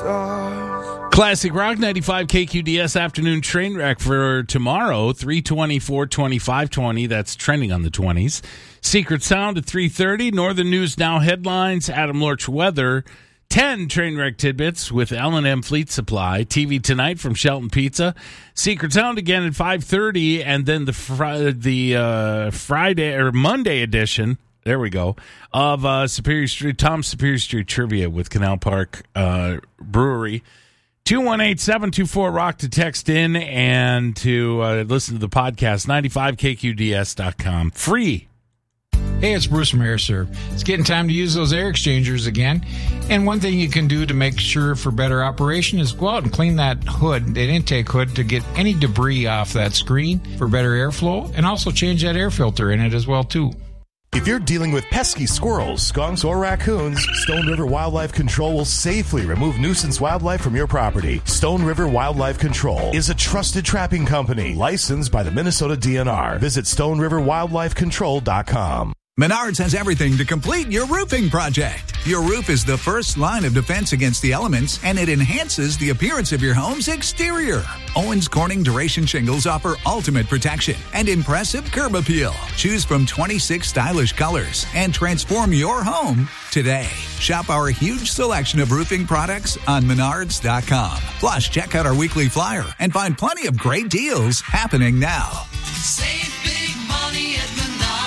Classic Rock 95 KQDS afternoon train wreck for tomorrow, 3:20, 4:20, 5:20. That's trending on the 20s. Secret Sound at 3:30. Northern News Now headlines. Adam Lorch weather. 10 train wreck tidbits with L&M Fleet Supply. TV Tonight from Shelton Pizza. Secret Sound again at 5:30, and then the Friday or Monday edition. There we go. Of Superior Street, Tom's Superior Street Trivia with Canal Park Brewery. 218-724-ROCK to text in and to listen to the podcast, 95KQDS.com. Free. Hey, it's Bruce from AirServe. It's getting time to use those air exchangers again. And one thing you can do to make sure for better operation is go out and clean that hood, that intake hood, to get any debris off that screen for better airflow, and also change that air filter in it as well, too. If you're dealing with pesky squirrels, skunks, or raccoons, Stone River Wildlife Control will safely remove nuisance wildlife from your property. Stone River Wildlife Control is a trusted trapping company licensed by the Minnesota DNR. Visit StoneRiverWildlifeControl.com. Menards has everything to complete your roofing project. Your roof is the first line of defense against the elements, and it enhances the appearance of your home's exterior. Owens Corning Duration Shingles offer ultimate protection and impressive curb appeal. Choose from 26 stylish colors and transform your home today. Shop our huge selection of roofing products on Menards.com. Plus, check out our weekly flyer and find plenty of great deals happening now. Save big money at Menards.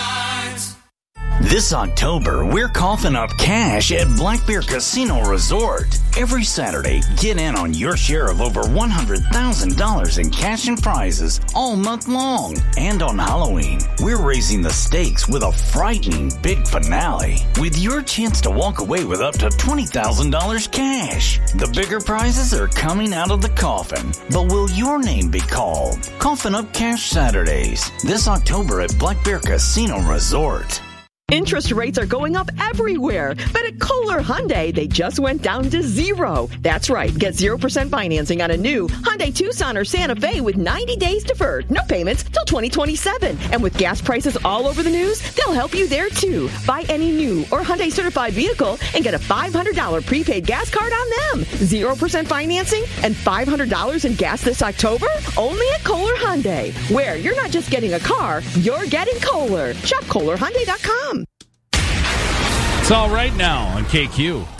This October, we're coughing up cash at Black Bear Casino Resort. Every Saturday, get in on your share of over $100,000 in cash and prizes all month long. And on Halloween, we're raising the stakes with a frightening big finale, with your chance to walk away with up to $20,000 cash. The bigger prizes are coming out of the coffin, but will your name be called? Coffin Up Cash Saturdays, this October at Black Bear Casino Resort. Interest rates are going up everywhere, but at Kohler Hyundai, they just went down to 0. That's right. Get 0% financing on a new Hyundai Tucson or Santa Fe with 90 days deferred. No payments till 2027. And with gas prices all over the news, they'll help you there too. Buy any new or Hyundai certified vehicle and get a $500 prepaid gas card on them. 0% financing and $500 in gas this October? Only at Kohler Hyundai, where you're not just getting a car, you're getting Kohler. Shop KohlerHyundai.com. It's all right now on KQ.